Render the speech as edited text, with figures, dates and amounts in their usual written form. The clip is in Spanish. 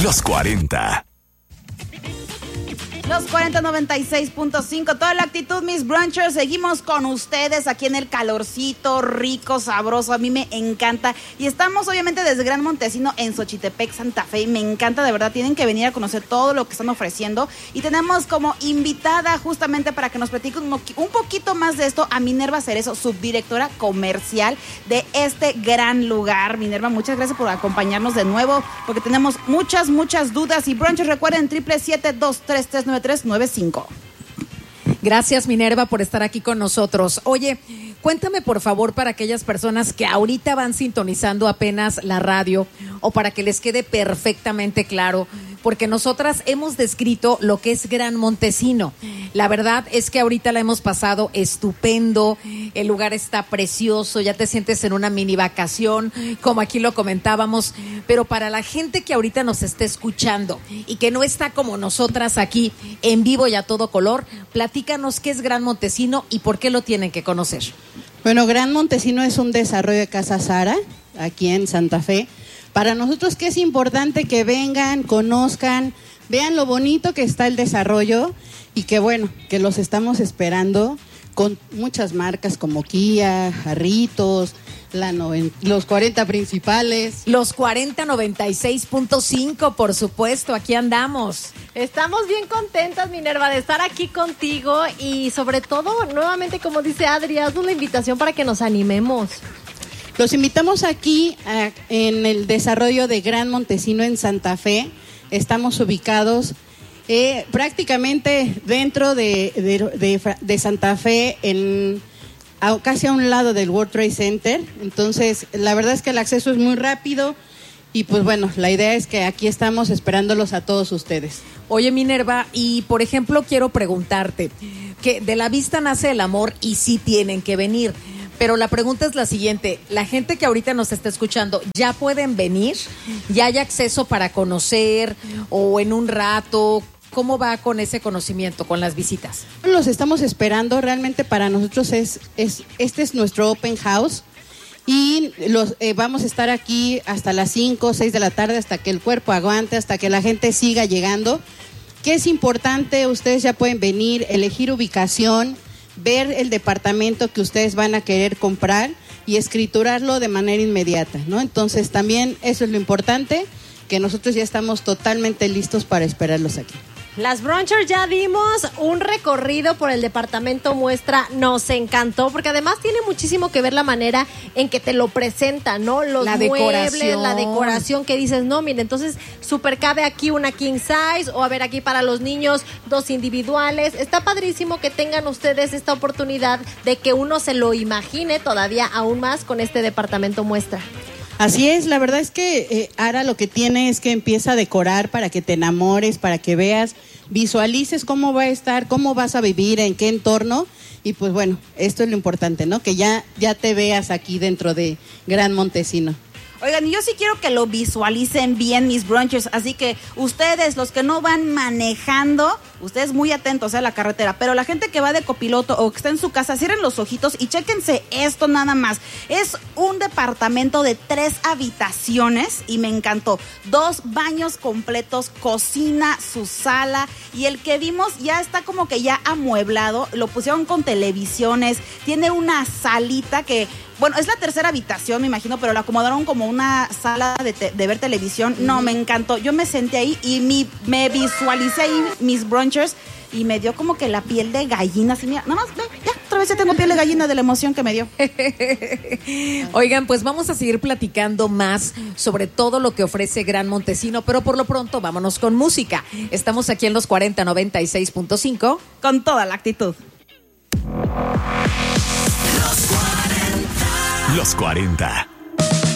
Los 40. Los 4096.5, toda la actitud, mis brunchers. Seguimos con ustedes aquí en el calorcito, rico, sabroso. A mí me encanta. Y estamos obviamente desde Gran Montesino en Xochitepec, Santa Fe. Y me encanta, de verdad. Tienen que venir a conocer todo lo que están ofreciendo. Y tenemos como invitada justamente para que nos platique un poquito más de esto a Minerva Cerezo, subdirectora comercial de este gran lugar. Minerva, muchas gracias por acompañarnos de nuevo, porque tenemos muchas dudas. Y brunchers, recuerden, 777-233-9395. Gracias, Minerva, por estar aquí con nosotros. Oye, cuéntame por favor, para aquellas personas que ahorita van sintonizando apenas la radio, o para que les quede perfectamente claro, porque nosotras hemos descrito lo que es Gran Montesino. La verdad es que ahorita la hemos pasado estupendo, el lugar está precioso, ya te sientes en una mini vacación, como aquí lo comentábamos, pero para la gente que ahorita nos está escuchando y que no está como nosotras aquí en vivo y a todo color, platícanos qué es Gran Montesino y por qué lo tienen que conocer. Bueno, Gran Montesino es un desarrollo de Casa Sara, aquí en Santa Fe. Para nosotros que es importante que vengan, conozcan, vean lo bonito que está el desarrollo y que bueno, que los estamos esperando con muchas marcas como Kia, Jarritos, los 40 principales. Los 4096.5, por supuesto, aquí andamos. Estamos bien contentas, Minerva, de estar aquí contigo y sobre todo, nuevamente, como dice Adri, haznos la invitación para que nos animemos. Los invitamos aquí en el desarrollo de Gran Montesino en Santa Fe. Estamos ubicados prácticamente dentro de Santa Fe, casi a un lado del World Trade Center. Entonces, la verdad es que el acceso es muy rápido y pues bueno, la idea es que aquí estamos esperándolos a todos ustedes. Oye, Minerva, y por ejemplo quiero preguntarte, que de la vista nace el amor y sí tienen que venir. Pero la pregunta es la siguiente, la gente que ahorita nos está escuchando, ¿ya pueden venir? ¿Ya hay acceso para conocer o en un rato? ¿Cómo va con ese conocimiento, con las visitas? Los estamos esperando, realmente para nosotros este es nuestro open house y vamos a estar aquí hasta las 5 o 6 de la tarde, hasta que el cuerpo aguante, hasta que la gente siga llegando. ¿Qué es importante? Ustedes ya pueden venir, elegir ubicación, ver el departamento que ustedes van a querer comprar y escriturarlo de manera inmediata, ¿no? Entonces también eso es lo importante, que nosotros ya estamos totalmente listos para esperarlos aquí. Las brunchers ya dimos un recorrido por el departamento muestra, nos encantó, porque además tiene muchísimo que ver la manera en que te lo presentan, ¿no? Los muebles, la decoración que dices, no, mire, entonces súper cabe aquí una king size, o a ver aquí para los niños 2 individuales. Está padrísimo que tengan ustedes esta oportunidad de que uno se lo imagine todavía aún más con este departamento muestra. Así es, la verdad es que Ara lo que tiene es que empieza a decorar para que te enamores, para que veas, visualices cómo va a estar, cómo vas a vivir, en qué entorno. Y pues bueno, esto es lo importante, ¿no? Que ya te veas aquí dentro de Gran Montesino. Oigan, yo sí quiero que lo visualicen bien, mis brunchers, así que ustedes, los que no van manejando, ustedes muy atentos a la carretera, pero la gente que va de copiloto o que está en su casa, cierren los ojitos y chéquense esto nada más. Es un departamento de 3 habitaciones y me encantó. 2 baños completos, cocina, su sala, y el que vimos ya está como que ya amueblado, lo pusieron con televisiones, tiene una salita que... Bueno, es la 3ª habitación, me imagino, pero la acomodaron como una sala de ver televisión. No, me encantó. Yo me senté ahí y me visualicé ahí, mis brunchers, y me dio como que la piel de gallina. Así, mira, nada más, ve, ya, otra vez ya tengo piel de gallina de la emoción que me dio. Oigan, pues vamos a seguir platicando más sobre todo lo que ofrece Gran Montesino, pero por lo pronto vámonos con música. Estamos aquí en los 4096.5. Con toda la actitud. Los 40.